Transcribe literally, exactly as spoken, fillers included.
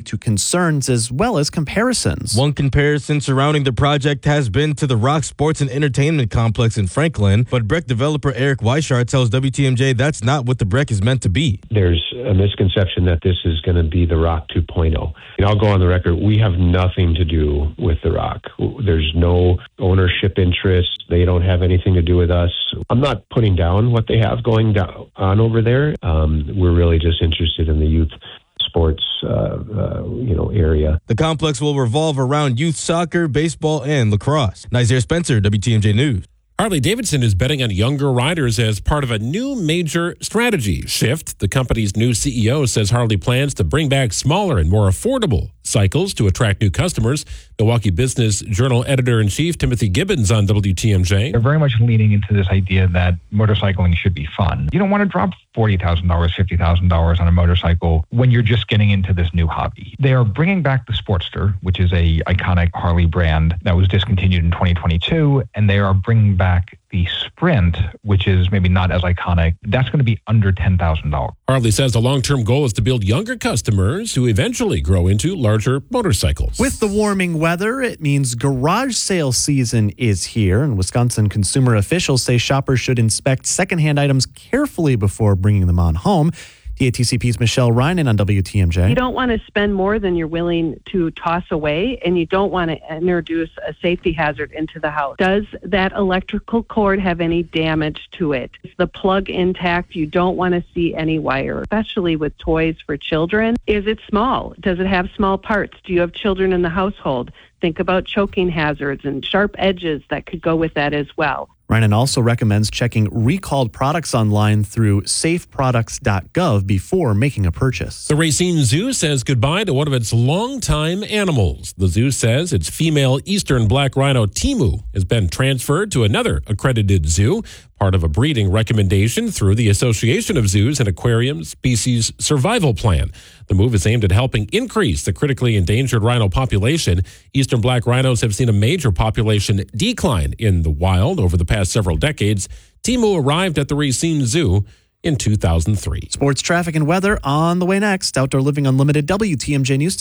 to concerns as well as comparisons. One comparison surrounding the project has been to the Rock Sports and Entertainment Complex in Franklin, but Breck developer Eric Weishart tells W T M J that's not what the Breck is meant to be. There's a misconception that this is going to be the Rock two point oh. And I'll go on the record, we have nothing to do with the Rock. There's no ownership interest. They don't have anything to do with us. I'm not putting down what they have going down on over there. Um, we're really just interested in the youth sports, uh, uh, you know, area. The complex will revolve around youth soccer, baseball, and lacrosse. Nazir Spencer, W T M J News. Harley-Davidson is betting on younger riders as part of a new major strategy shift. The company's new C E O says Harley plans to bring back smaller and more affordable cycles to attract new customers. Milwaukee Business Journal editor-in-chief Timothy Gibbons on W T M J. They're very much leaning into this idea that motorcycling should be fun. You don't want to drop forty thousand dollars, fifty thousand dollars on a motorcycle when you're just getting into this new hobby. They are bringing back the Sportster, which is a iconic Harley brand that was discontinued in twenty twenty-two, and they are bringing back the Sprint, which is maybe not as iconic. That's going to be under ten thousand dollars. Harley says the long-term goal is to build younger customers who eventually grow into larger motorcycles. With the warming weather, it means garage sale season is here, and Wisconsin consumer officials say shoppers should inspect secondhand items carefully before bringing them on home. D A T C P's Michelle Reinen on W T M J. You don't want to spend more than you're willing to toss away, and you don't want to introduce a safety hazard into the house. Does that electrical cord have any damage to it? Is the plug intact? You don't want to see any wire, especially with toys for children. Is it small? Does it have small parts? Do you have children in the household? Think about choking hazards and sharp edges that could go with that as well. Reinen also recommends checking recalled products online through safe products dot gov before making a purchase. The Racine Zoo says goodbye to one of its longtime animals. The zoo says its female eastern black rhino Timu has been transferred to another accredited zoo, part of a breeding recommendation through the Association of Zoos and Aquariums Species Survival Plan. The move is aimed at helping increase the critically endangered rhino population. Eastern black rhinos have seen a major population decline in the wild over the past several decades. Timu arrived at the Racine Zoo in two thousand three. Sports, traffic, and weather on the way next. Outdoor Living Unlimited, W T M J News.